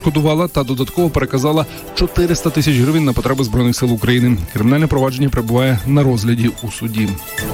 Шкодувала та додатково переказала 400 тисяч гривень на потреби Збройних сил України. Кримінальне провадження перебуває на розгляді у суді.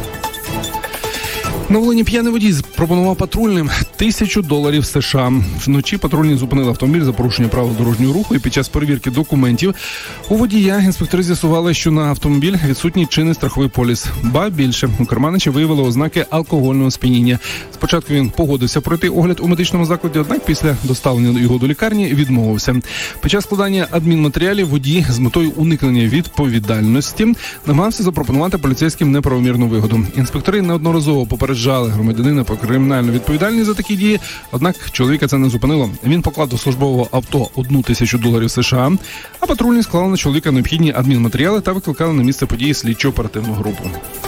На Волині п'яний водій пропонував патрульним $1000 США. Вночі патрульні зупинили автомобіль за порушення правил дорожнього руху, і під час перевірки документів у водія інспектори з'ясували, що на автомобіль відсутній чинний страховий поліс. Ба більше, у керманича виявили ознаки алкогольного сп'яніння. Спочатку він погодився пройти огляд у медичному закладі, однак після доставлення його до лікарні відмовився. Під час складання адмінматеріалів водій з метою уникнення відповідальності намагався запропонувати поліцейським неправомірну вигоду. Інспектори неодноразово попереджали громадянина про кримінальну відповідальність за такі дії, однак чоловіка це не зупинило. Він поклав до службового авто $1000 США, а патрульні склали на чоловіка необхідні адмінматеріали та викликали на місце події слідчо-оперативну групу.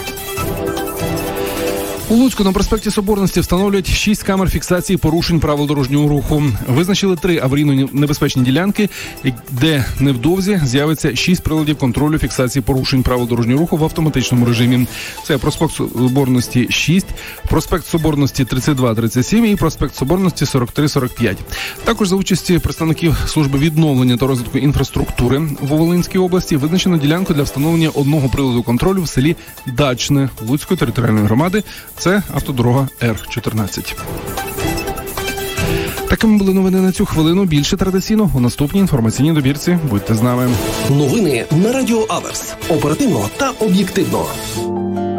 У Луцьку на проспекті Соборності встановлюють 6 камер фіксації порушень правил дорожнього руху. Визначили 3 аварійно-небезпечні ділянки, де невдовзі з'явиться 6 приладів контролю фіксації порушень правил дорожнього руху в автоматичному режимі. Це проспект Соборності 6, проспект Соборності 32-37 і проспект Соборності 43-45. Також за участі представників служби відновлення та розвитку інфраструктури в Волинській області визначено ділянку для встановлення одного приладу контролю в селі Дачне Луцької територіальної громади. Це автодорога Р-14. Такими були новини на цю хвилину. Більше традиційно у наступній інформаційній добірці. Будьте з нами. Новини на Радіо Аверс. Оперативно та об'єктивно.